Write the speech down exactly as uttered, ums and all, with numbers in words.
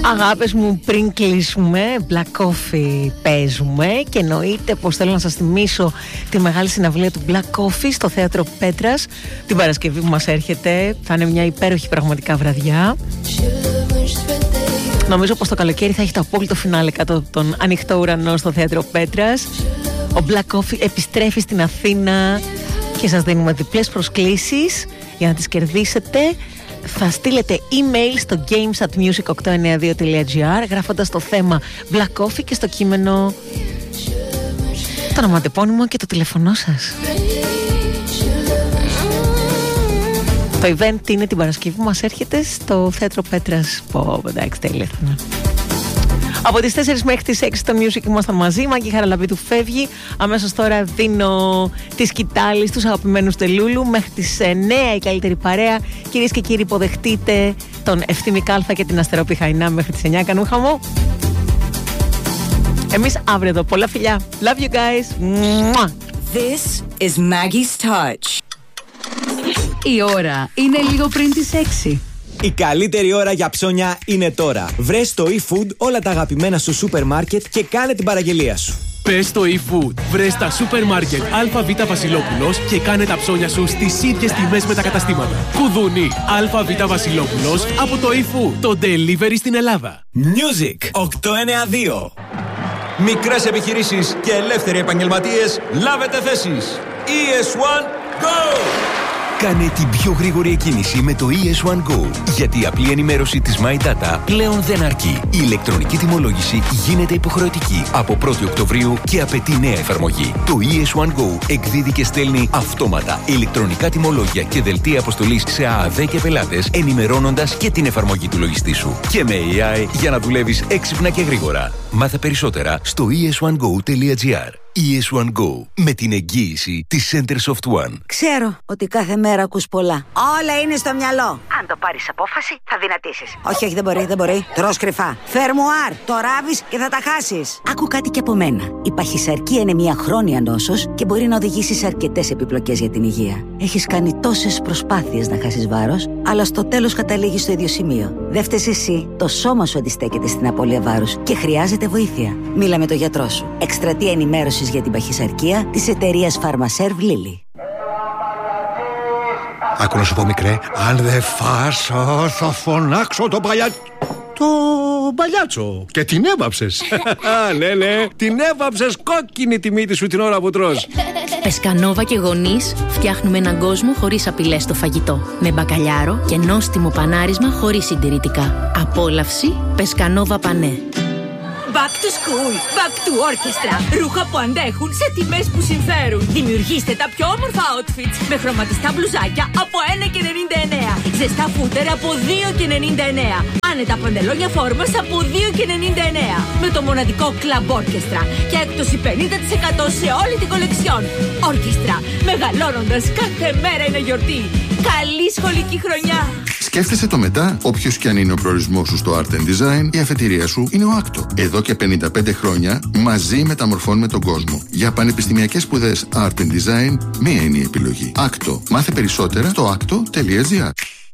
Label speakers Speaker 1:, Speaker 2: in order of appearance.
Speaker 1: Αγάπες μου, πριν κλείσουμε, Black Coffee παίζουμε και εννοείται πως θέλω να σας θυμίσω τη μεγάλη συναυλία του Black Coffee στο Θέατρο Πέτρας την Παρασκευή που μας έρχεται. Θα είναι μια υπέροχη πραγματικά βραδιά. Νομίζω πως το καλοκαίρι θα έχει το απόλυτο φινάλε κάτω από τον ανοιχτό ουρανό στο Θέατρο Πέτρας. Ο Black Coffee επιστρέφει στην Αθήνα και σας δίνουμε διπλές προσκλήσεις για να τις κερδίσετε. Θα στείλετε email στο games at music οκτώ εννιά δύο τελεία gr γράφοντας το θέμα Black Coffee και στο κείμενο το ονοματεπώνυμο και το τηλεφωνό σας. Το event είναι την Παρασκευή που μας έρχεται στο Θέατρο Πέτρας. Πω, εντάξει, τέλεια. Από τις τέσσερις μέχρι τις έξι το Music ήμασταν μαζί. Μάκη Χαραλαμπίδου φεύγει. Αμέσως τώρα δίνω τη σκητάλη στους αγαπημένους Τελούλου. Μέχρι τις εννιά η καλύτερη παρέα. Κυρίες και κύριοι, υποδεχτείτε τον Ευθύμη Κάλφα και την Αστερόπη Χαϊνά μέχρι τις εννιά. Κάνουν χαμό. Εμείς αύριο εδώ. Πολλά φιλιά. Love you guys.
Speaker 2: This is Maggie's Touch.
Speaker 3: Η ώρα είναι λίγο πριν τις έξι.
Speaker 4: Η καλύτερη ώρα για ψώνια είναι τώρα. Βρες στο eFood όλα τα αγαπημένα σου σούπερ μάρκετ και κάνε την παραγγελία σου.
Speaker 5: Πες στο eFood. Βρες τα σούπερ μάρκετ ΑΒ Βασιλόπουλος και κάνε τα ψώνια σου στις ίδιες τιμές με τα καταστήματα. Κουδούνι ΑΒ Βασιλόπουλος από το eFood. Το delivery στην Ελλάδα.
Speaker 4: Music οκτώ εννιά δύο. Μικρές επιχειρήσεις και ελεύθεροι επαγγελματίες, λάβετε θέσεις. ι ες ουάν Go!
Speaker 6: Κάνε την πιο γρήγορη εκκίνηση με το ι ες ουάν Go. Γιατί η απλή ενημέρωση της My Data πλέον δεν αρκεί. Η ηλεκτρονική τιμολόγηση γίνεται υποχρεωτική από πρώτη Οκτωβρίου και απαιτεί νέα εφαρμογή. Το ι ες ουάν Go εκδίδει και στέλνει αυτόματα ηλεκτρονικά τιμολόγια και δελτία αποστολής σε ΑΑΔ και πελάτες, ενημερώνοντας και την εφαρμογή του λογιστή σου. Και με έι άι για να δουλεύεις έξυπνα και γρήγορα. Μάθε περισσότερα στο ι ες ουάν γκο τελεία gr. ι ες ουάν Go, με την εγγύηση της Centersoft One.
Speaker 7: Ξέρω ότι κάθε μέρα ακούς πολλά. Όλα είναι στο μυαλό.
Speaker 8: Αν το πάρεις απόφαση, θα δυνατήσεις.
Speaker 7: Όχι, όχι, δεν μπορεί, δεν μπορεί. Τρως κρυφά. Φερμουάρ, το ράβεις και θα τα χάσεις. Άκου κάτι και από μένα. Η παχυσαρκία είναι μια χρόνια νόσος και μπορεί να οδηγήσει σε αρκετές επιπλοκές για την υγεία. Έχεις κάνει τόσες προσπάθειες να χάσεις βάρος, αλλά στο τέλος καταλήγεις στο ίδιο σημείο. Δεν φταίς εσύ. Το σώμα σου αντιστέκεται στην απώλεια βάρους και χρειάζεται βοήθεια. Μίλα με τον γιατρό σου. Εκστρατεία ενημέρωσης για την παχυσαρκία της εταιρείας Pharmaserv Lilly.
Speaker 9: Άκου να σου πω, μικρέ, αν δεν φας θα φωνάξω τον παλιά... Το παλιάτσο. Και την έβαψες. Ναι, ναι, την έβαψες κόκκινη τη μύτη σου την ώρα που τρως.
Speaker 10: Πεσκανόβα και γονείς φτιάχνουμε έναν κόσμο χωρίς απειλές στο φαγητό. Με μπακαλιάρο και νόστιμο πανάρισμα χωρίς συντηρητικά. Απόλαυση Πεσκανόβα Πανέ.
Speaker 11: Back to school, back to orchestra. Ρούχα που αντέχουν σε τιμές που συμφέρουν. Δημιουργήστε τα πιο όμορφα outfits με χρωματιστά μπλουζάκια από ένα και ενενήντα εννέα. Ζεστά φούτερ από δύο και ενενήντα εννέα. Άνετα παντελόνια φόρμας από δύο και ενενήντα εννέα. Με το μοναδικό Club Orchestra και έκπτωση πενήντα τοις εκατό σε όλη την κολεξιόν. Orchestra, μεγαλώνοντας κάθε μέρα είναι γιορτή. Καλή σχολική χρονιά.
Speaker 12: Σκέφτεσαι το μετά. Όποιος και αν είναι ο προορισμός σου στο Art and Design, η αφετηρία σου είναι ο άκτο. Εδώ και πενήντα πέντε χρόνια μαζί μεταμορφώνουμε τον κόσμο. Για πανεπιστημιακές σπουδές Art and Design, μία είναι η επιλογή. άκτο. Μάθε περισσότερα στο άκτο τελεία gr.